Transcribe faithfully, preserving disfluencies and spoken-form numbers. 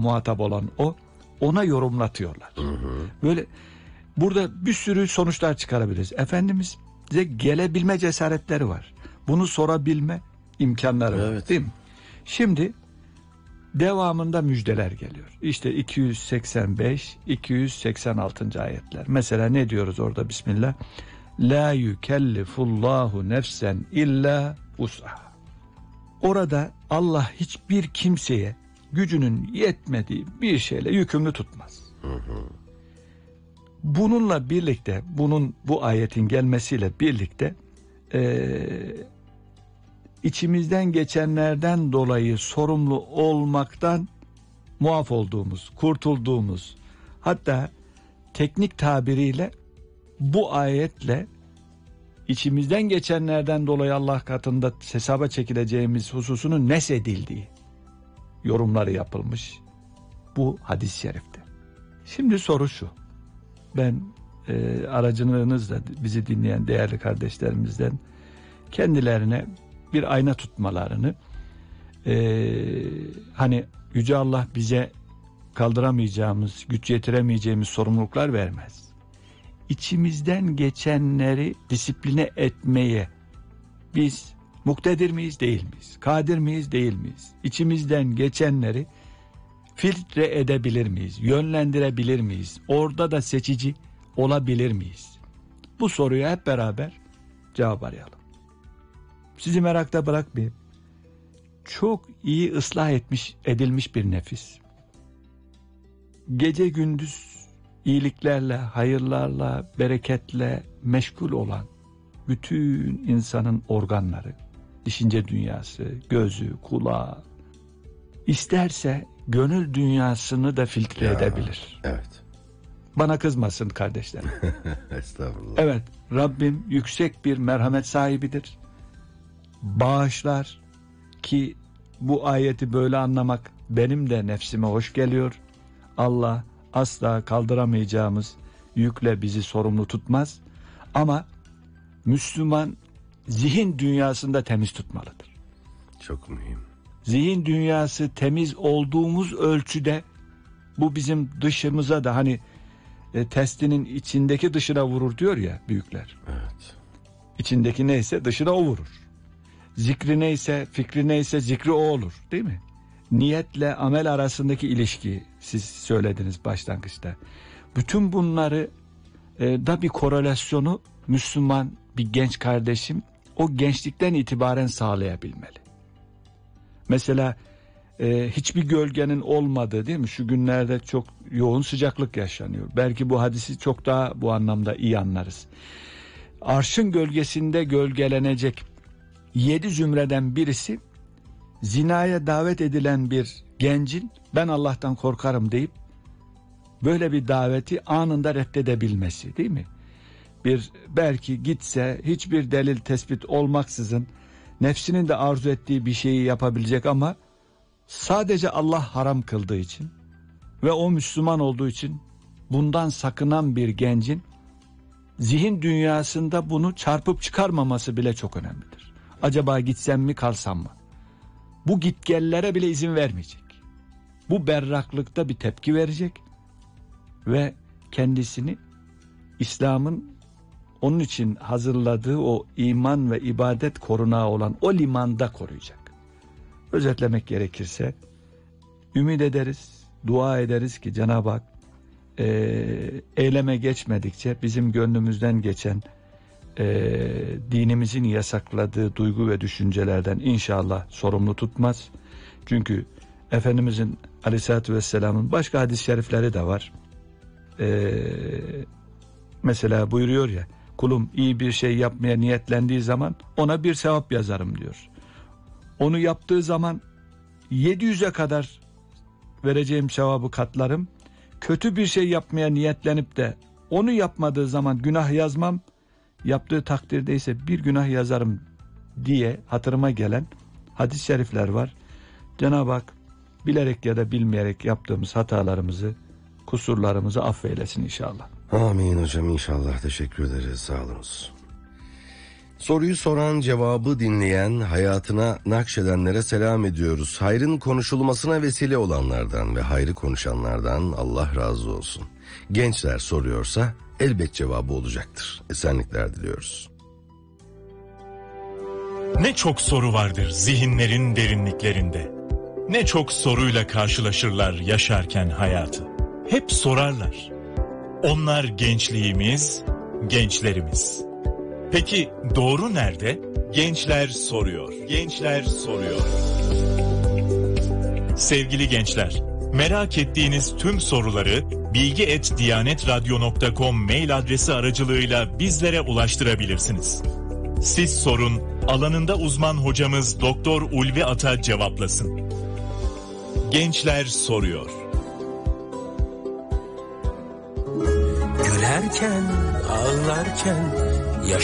muhatap olan o, ona yorumlatıyorlar. Hı hı. Böyle burada bir sürü sonuçlar çıkarabiliriz. Efendimiz'e gelebilme cesaretleri var. Bunu sorabilme imkanları var, evet. değil mi? Şimdi devamında müjdeler geliyor. İşte iki yüz seksen beş iki yüz seksen altı. ayetler. Mesela ne diyoruz orada? Bismillah. La yükellifullahu nefsen illa vus'aha. Orada Allah hiçbir kimseye gücünün yetmediği bir şeyle yükümlü tutmaz. Hı hı. Bununla birlikte, bunun bu ayetin gelmesiyle birlikte e, içimizden geçenlerden dolayı sorumlu olmaktan muaf olduğumuz, kurtulduğumuz, hatta teknik tabiriyle bu ayetle içimizden geçenlerden dolayı Allah katında hesaba çekileceğimiz hususunun nesedildiği yorumları yapılmış bu hadis-i şerifte. Şimdi soru şu. Ben e, aracılığınızla bizi dinleyen değerli kardeşlerimizden kendilerine bir ayna tutmalarını, e, hani Yüce Allah bize kaldıramayacağımız, güç yetiremeyeceğimiz sorumluluklar vermez. İçimizden geçenleri disipline etmeye biz muktedir miyiz, değil miyiz? Kadir miyiz, değil miyiz? İçimizden geçenleri filtre edebilir miyiz? Yönlendirebilir miyiz? Orada da seçici olabilir miyiz? Bu soruya hep beraber cevap arayalım. Sizi merakta bırakmayayım. Çok iyi ıslah etmiş, edilmiş bir nefis. Gece gündüz iyiliklerle, hayırlarla, bereketle meşgul olan bütün insanın organları, düşünce dünyası, gözü, kulağı, isterse gönül dünyasını da filtre ya, edebilir. Evet. Bana kızmasın kardeşlerim. Estağfurullah. Evet, Rabbim yüksek bir merhamet sahibidir. Bağışlar ki bu ayeti böyle anlamak benim de nefsime hoş geliyor. Allah asla kaldıramayacağımız yükle bizi sorumlu tutmaz. Ama Müslüman zihin dünyasında temiz tutmalıdır. Çok mühim. Zihin dünyası temiz olduğumuz ölçüde bu bizim dışımıza da hani e, testinin içindeki dışına vurur diyor ya büyükler. Evet. İçindeki neyse dışına o vurur. Zikri neyse, fikri neyse zikri o olur, değil mi? Niyetle amel arasındaki ilişki siz söylediniz başlangıçta. Bütün bunları e, da bir korelasyonu Müslüman bir genç kardeşim o gençlikten itibaren sağlayabilmeli. Mesela e, hiçbir gölgenin olmadığı, değil mi? Şu günlerde çok yoğun sıcaklık yaşanıyor. Belki bu hadisi çok daha bu anlamda iyi anlarız. Arşın gölgesinde gölgelenecek yedi zümreden birisi zinaya davet edilen bir gencin ben Allah'tan korkarım deyip böyle bir daveti anında reddedebilmesi, değil mi? Bir belki gitse hiçbir delil tespit olmaksızın nefsinin de arzu ettiği bir şeyi yapabilecek ama sadece Allah haram kıldığı için ve o Müslüman olduğu için bundan sakınan bir gencin zihin dünyasında bunu çarpıp çıkarmaması bile çok önemlidir. Acaba gitsem mi kalsam mı? Bu gitgellere bile izin vermeyecek. Bu berraklıkta bir tepki verecek ve kendisini İslam'ın onun için hazırladığı o iman ve ibadet korunağı olan o limanda koruyacak. Özetlemek gerekirse ümit ederiz, dua ederiz ki Cenab-ı Hak e, eyleme geçmedikçe bizim gönlümüzden geçen e, dinimizin yasakladığı duygu ve düşüncelerden inşallah sorumlu tutmaz. Çünkü Efendimizin Aleyhisselatü Vesselam'ın başka hadis-i şerifleri de var. E, mesela buyuruyor ya, kulum iyi bir şey yapmaya niyetlendiği zaman ona bir sevap yazarım diyor. Onu yaptığı zaman yedi yüze kadar vereceğim sevabı katlarım. Kötü bir şey yapmaya niyetlenip de onu yapmadığı zaman günah yazmam. Yaptığı takdirde ise bir günah yazarım diye hatırıma gelen hadis-i şerifler var. Cenab-ı Hak bilerek ya da bilmeyerek yaptığımız hatalarımızı, kusurlarımızı affeylesin inşallah. Amin hocam, inşallah. Teşekkür ederiz. Sağ olunuz. Soruyu soran, cevabı dinleyen, hayatına nakşedenlere selam ediyoruz. Hayrın konuşulmasına vesile olanlardan ve hayrı konuşanlardan Allah razı olsun. Gençler soruyorsa elbet cevabı olacaktır. Esenlikler diliyoruz. Ne çok soru vardır zihinlerin derinliklerinde. Ne çok soruyla karşılaşırlar yaşarken hayatı. Hep sorarlar. Onlar gençliğimiz, gençlerimiz. Peki doğru nerede? Gençler soruyor. Gençler soruyor. Sevgili gençler, merak ettiğiniz tüm soruları bilgi et diyanet radyo nokta com mail adresi aracılığıyla bizlere ulaştırabilirsiniz. Siz sorun, alanında uzman hocamız Doktor Ulvi Ata cevaplasın. Gençler soruyor. Gülerken, ağlarken